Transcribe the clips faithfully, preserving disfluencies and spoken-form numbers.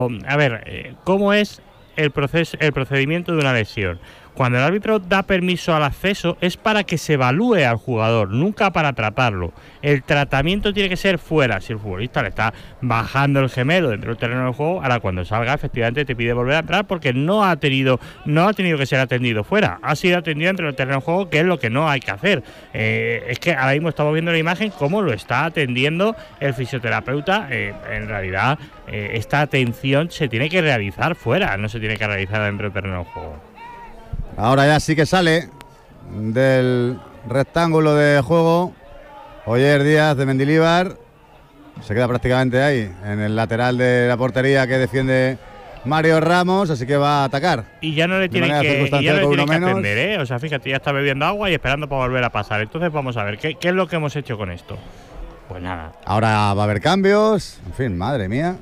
A ver, eh, ¿cómo es el proceso, el procedimiento de una lesión? Cuando el árbitro da permiso al acceso es para que se evalúe al jugador, nunca para tratarlo. El tratamiento tiene que ser fuera. Si el futbolista le está bajando el gemelo dentro del terreno del juego, ahora cuando salga efectivamente te pide volver a entrar porque no ha tenido no ha tenido que ser atendido fuera. Ha sido atendido dentro del terreno del juego, que es lo que no hay que hacer. Eh, es que ahora mismo estamos viendo la imagen cómo lo está atendiendo el fisioterapeuta. Eh, en realidad eh, esta atención se tiene que realizar fuera, no se tiene que realizar dentro del terreno del juego. Ahora ya sí que sale del rectángulo de juego Oyer Díaz de Mendilibar. Se queda prácticamente ahí, en el lateral de la portería que defiende Mario Ramos, así que va a atacar. Y ya no le tiene que, y ya no le tiene que atender, ¿eh? O sea, fíjate, ya está bebiendo agua y esperando para volver a pasar. Entonces vamos a ver, ¿qué, qué es lo que hemos hecho con esto? Pues nada. Ahora va a haber cambios. En fin, madre mía.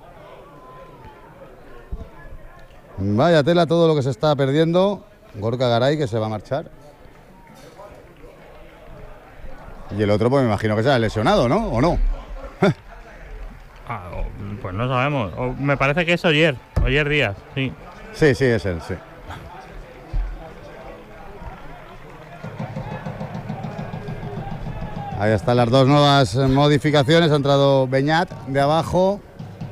Vaya tela todo lo que se está perdiendo. Gorka Garay, que se va a marchar. Y el otro, pues me imagino que se ha lesionado, ¿no? ¿O no? ah, pues no sabemos. O me parece que es Oyer. Oyer Díaz, sí. Sí, sí, es él, sí. Ahí están las dos nuevas modificaciones. Ha entrado Beñat de abajo.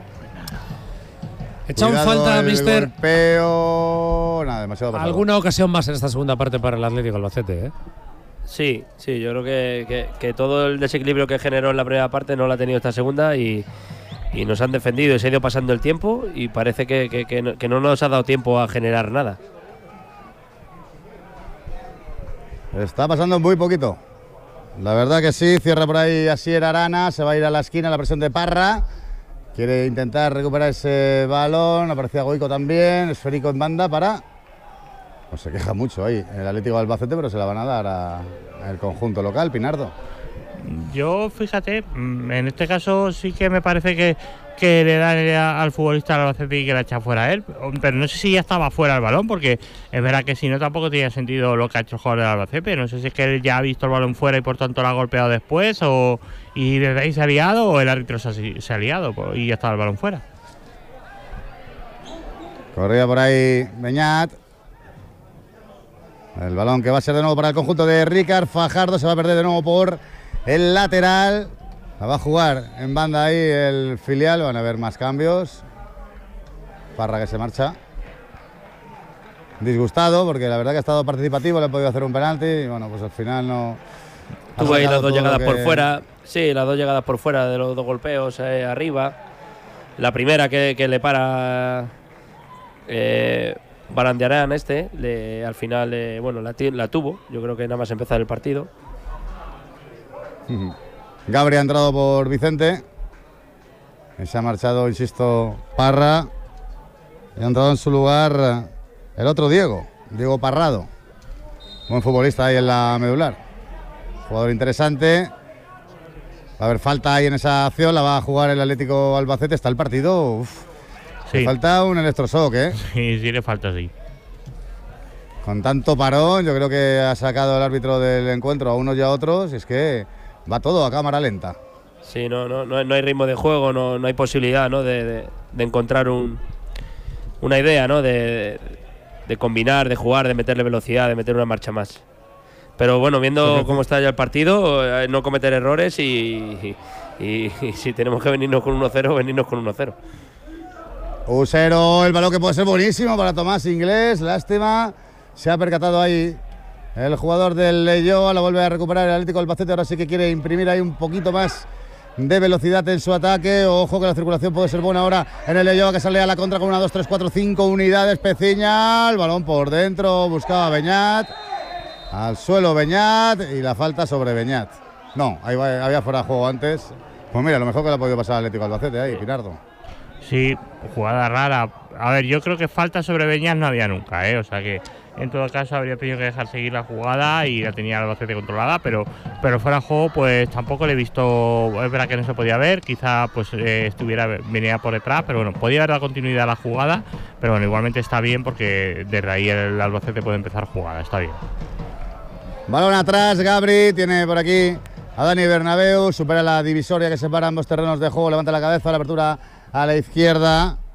Echado falta, mister. Golpeo. Nada, demasiado pasado. Alguna ocasión más en esta segunda parte para el Atlético Albacete, ¿eh? Sí, sí, yo creo que, que, que todo el desequilibrio que generó en la primera parte no lo ha tenido esta segunda y, y nos han defendido y se ha ido pasando el tiempo y parece que, que, que, no, que no nos ha dado tiempo a generar nada. Está pasando muy poquito. La verdad que sí, cierra por ahí Asier Arana, se va a ir a la esquina, la presión de Parra. Quiere intentar recuperar ese balón, aparecía Goico también, esférico en banda para... Pues se queja mucho ahí el Atlético de Albacete, pero se la van a dar al conjunto local, Pinardo. Yo, fíjate, en este caso sí que me parece que, que le dan al futbolista del Albacete y que la echa fuera a él, pero no sé si ya estaba fuera el balón, porque es verdad que si no tampoco tenía sentido lo que ha hecho el jugador del Albacete. No sé si es que él ya ha visto el balón fuera y por tanto lo ha golpeado después, o y desde ahí se ha liado, o el árbitro se ha, se ha liado y ya estaba el balón fuera. Corría por ahí Beñat. El balón que va a ser de nuevo para el conjunto de Ricard Fajardo, se va a perder de nuevo por el lateral. La va a jugar en banda ahí el filial, van a haber más cambios. Parra que se marcha. Disgustado porque la verdad que ha estado participativo, le ha podido hacer un penalti y bueno, pues al final no... Tuvo ahí las dos llegadas que... por fuera, sí, las dos llegadas por fuera de los dos golpeos eh, arriba. La primera que, que le para... Eh, Barandiarán este, le, al final, eh, bueno, la, la tuvo. Yo creo que nada más empezar el partido. Gabri ha entrado por Vicente. Y se ha marchado, insisto, Parra. Y ha entrado en su lugar el otro Diego, Diego Parrado. Buen futbolista ahí en la medular. Jugador interesante. Va a haber falta ahí en esa acción, la va a jugar el Atlético Albacete. Está el partido... Uf. Sí. Le falta un electroshock, ¿eh? Sí, sí le falta, sí. Con tanto parón, yo creo que ha sacado el árbitro del encuentro a unos y a otros. Y es que va todo a cámara lenta. Sí, no, no, no hay ritmo de juego, no, no hay posibilidad, ¿no? de, de, de encontrar un, una idea, ¿no? De, de combinar, de jugar, de meterle velocidad, de meter una marcha más. Pero bueno, viendo sí, cómo está ya el partido, no cometer errores y, y, y, y si tenemos que venirnos con uno cero, venirnos con uno cero. Usero, el balón que puede ser buenísimo para Tomás Inglés, lástima, se ha percatado ahí el jugador del Leyoa, la vuelve a recuperar el Atlético Albacete, ahora sí que quiere imprimir ahí un poquito más de velocidad en su ataque, ojo que la circulación puede ser buena ahora en el Leyoa que sale a la contra con una, dos, tres, cuatro, cinco unidades, Peciña, el balón por dentro, buscaba Beñat, al suelo Beñat y la falta sobre Beñat. No, ahí va, había fuera de juego antes, pues mira, lo mejor que le ha podido pasar al Atlético Albacete ahí, Pinardo. Sí, jugada rara. A ver, yo creo que falta sobre Beñat no había nunca, ¿eh? O sea que en todo caso habría tenido que dejar seguir la jugada y la tenía el Albacete controlada, pero pero fuera de juego pues tampoco le he visto, es verdad que no se podía ver, quizá pues eh, estuviera venía por detrás, pero bueno, podía haber dado continuidad a la jugada, pero bueno, igualmente está bien porque desde ahí el Albacete puede empezar jugada, está bien. Balón atrás, Gabri, tiene por aquí a Dani Bernabéu, supera la divisoria que separa ambos terrenos de juego, levanta la cabeza, la apertura a la izquierda,